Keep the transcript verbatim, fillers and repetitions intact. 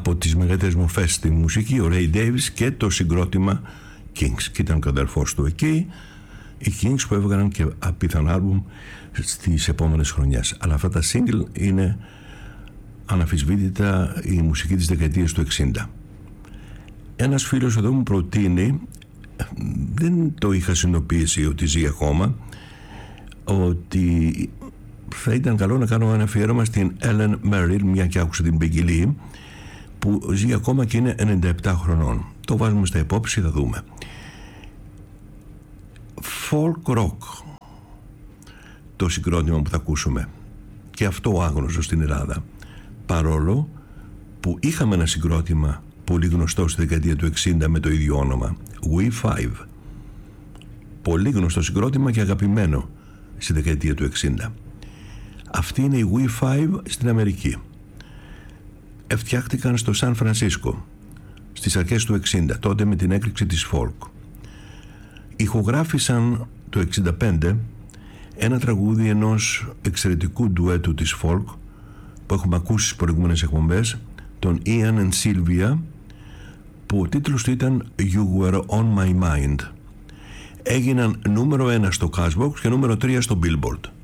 από τις μεγαλύτερες μορφές στη μουσική, ο Ray Davies και το συγκρότημα Kings, και ήταν και ο αδερφός του εκεί, οι Kings που έβγαλαν και απίθαν άλμπουμ στις επόμενες χρονιές. Αλλά αυτά τα single είναι αναμφισβήτητα η μουσική της δεκαετίας του εξήντα. Ένας φίλος εδώ μου προτείνει, δεν το είχα συνειδητοποιήσει ότι ζει ακόμα, ότι θα ήταν καλό να κάνω ένα αφιέρωμα στην Ellen Merrill, μια και άκουσα την Peggy Lee, που ζει ακόμα και είναι ενενήντα επτά χρονών. Το βάζουμε στα υπόψη, θα δούμε. Folk rock, το συγκρότημα που θα ακούσουμε, και αυτό άγνωστο στην Ελλάδα, παρόλο που είχαμε ένα συγκρότημα πολύ γνωστό στη δεκαετία του εξήντα με το ίδιο όνομα, We Five, πολύ γνωστό συγκρότημα και αγαπημένο στη δεκαετία του εξήντα. Αυτή είναι η We Five στην Αμερική. Φτιάχτηκαν στο Σαν Φρανσίσκο στις αρχές του εξήντα, τότε με την έκρηξη της folk. Ηχογράφησαν το εξήντα πέντε ένα τραγούδι ενός εξαιρετικού ντουέτου της folk που έχουμε ακούσει στις προηγούμενες εκπομπές, τον Ian and Sylvia, που ο τίτλος του ήταν You Were On My Mind. Έγιναν νούμερο ένα στο Cashbox και νούμερο τρία στο Billboard.